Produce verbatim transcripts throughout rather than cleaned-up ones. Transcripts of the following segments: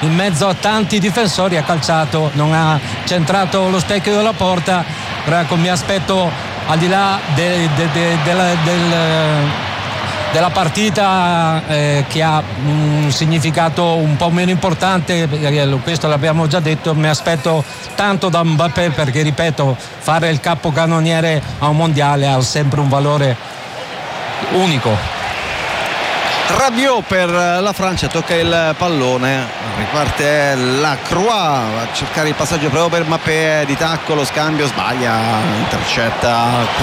in mezzo a tanti difensori, ha calciato, non ha centrato lo specchio della porta. Però ecco, mi aspetto, al di là de, de, de, de, de, del della partita eh, che ha un significato un po' meno importante, questo l'abbiamo già detto, mi aspetto tanto da Mbappé, perché ripeto, fare il capocannoniere a un mondiale ha sempre un valore unico. Rabiot per la Francia, tocca il pallone, riparte la Croix, va a cercare il passaggio proprio per Mbappé, di tacco, lo scambio, sbaglia, intercetta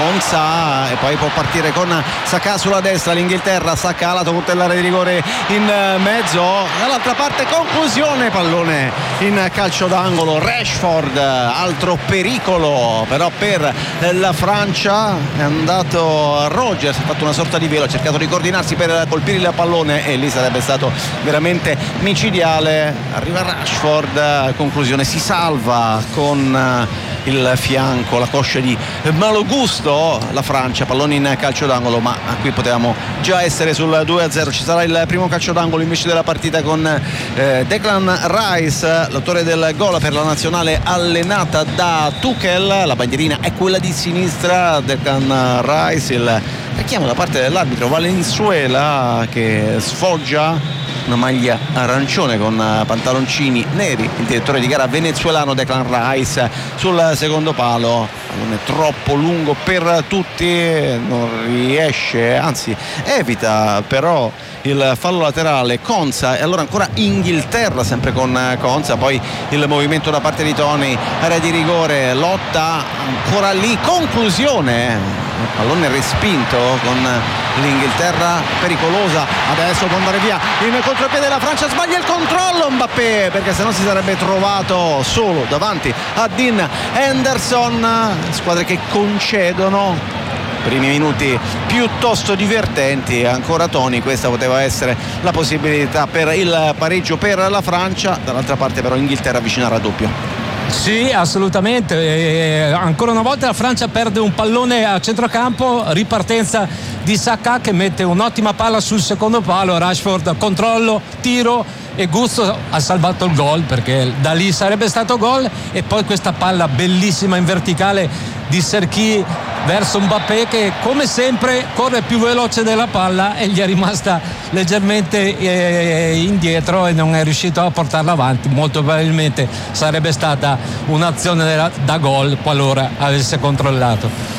Konsa e poi può partire con Saka sulla destra. L'Inghilterra, Saka lato con l'area di rigore in mezzo, dall'altra parte conclusione, pallone in calcio d'angolo. Rashford, altro pericolo però per la Francia, è andato Rodgers, ha fatto una sorta di velo, ha cercato di coordinarsi per colpire il pallone e lì sarebbe stato veramente micidiale. Arriva Rashford, conclusione, si salva con il fianco, la coscia di Malo Gusto la Francia, pallone in calcio d'angolo, ma qui potevamo già essere sul due a zero. Ci sarà il primo calcio d'angolo invece della partita con eh, Declan Rice, l'autore del gol per la nazionale allenata da Tuchel. La bandierina è quella di sinistra, Declan Rice, il richiamo da parte dell'arbitro Valenzuela che sfoggia una maglia arancione con pantaloncini neri, il direttore di gara venezuelano Declan Rice sul secondo palo, non è troppo lungo per tutti, non riesce, anzi evita però il fallo laterale Konsa, e allora ancora Inghilterra sempre con Konsa, poi il movimento da parte di Toney, area di rigore, lotta ancora lì, conclusione, il pallone respinto con l'Inghilterra pericolosa, adesso può andare via in contropiede la Francia, sbaglia il controllo Mbappé perché sennò si sarebbe trovato solo davanti a Dean Henderson. Squadre che concedono, primi minuti piuttosto divertenti, ancora Toney, questa poteva essere la possibilità per il pareggio per la Francia, dall'altra parte però Inghilterra vicina al raddoppio. Sì, assolutamente, e ancora una volta la Francia perde un pallone a centrocampo, ripartenza di Saka che mette un'ottima palla sul secondo palo, Rashford controllo, tiro e Gusto ha salvato il gol, perché da lì sarebbe stato gol. E poi questa palla bellissima in verticale di Cherki verso Mbappé che come sempre corre più veloce della palla e gli è rimasta leggermente eh, indietro e non è riuscito a portarla avanti. Molto probabilmente sarebbe stata un'azione da, da gol qualora avesse controllato.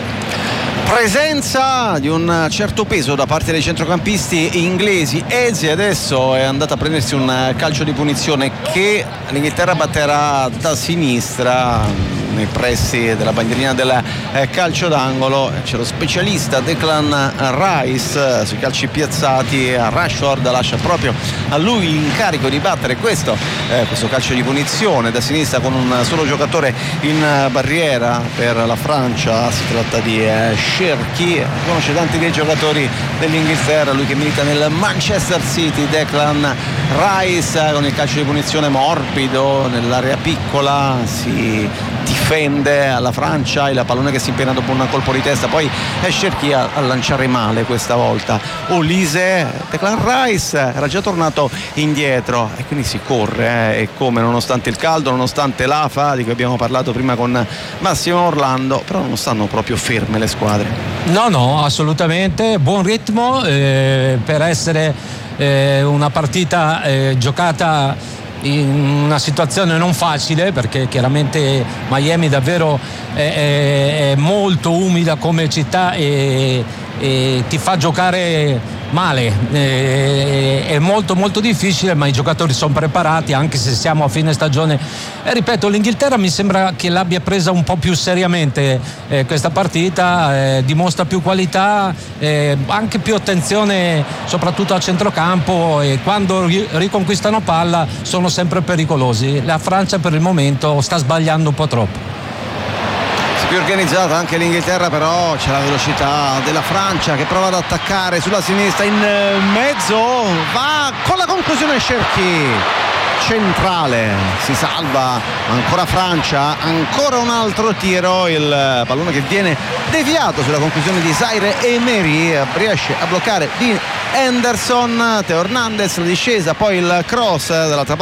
Presenza di un certo peso da parte dei centrocampisti inglesi. Eze adesso è andata a prendersi un calcio di punizione che l'Inghilterra batterà da sinistra nei pressi della bandierina del calcio d'angolo. C'è lo specialista Declan Rice sui calci piazzati, Rashford lascia proprio a lui l'incarico di battere questo, eh, questo calcio di punizione da sinistra con un solo giocatore in barriera per la Francia. Si tratta di eh, Cherki, conosce tanti dei giocatori dell'Inghilterra, lui che milita nel Manchester City. Declan Rice con il calcio di punizione morbido nell'area piccola, si difende alla Francia, il pallone che si impena dopo un colpo di testa, poi è Cherki a, a lanciare male questa volta. Olise, Declan Rice era già tornato indietro e quindi si corre, eh, e come, nonostante il caldo, nonostante l'afa di cui abbiamo parlato prima con Massimo Orlando, però non stanno proprio ferme le squadre. No, no, assolutamente, buon ritmo eh, per essere eh, una partita eh, giocata in una situazione non facile, perché chiaramente Miami davvero è, è, è molto umida come città e, e ti fa giocare male, e, è molto molto difficile, ma i giocatori sono preparati anche se siamo a fine stagione. E ripeto, l'Inghilterra mi sembra che l'abbia presa un po' più seriamente eh, questa partita, eh, dimostra più qualità, eh, anche più attenzione soprattutto a centrocampo, e quando ri- riconquistano palla sono sempre pericolosi. La Francia per il momento sta sbagliando un po' troppo. Più organizzata anche l'Inghilterra, però c'è la velocità della Francia che prova ad attaccare sulla sinistra, in mezzo va con la conclusione Cherki, centrale, si salva ancora Francia, ancora un altro tiro, il pallone che viene deviato sulla conclusione di Zaire Emery, riesce a bloccare di Henderson, Teo Hernandez, la discesa, poi il cross dall'altra parte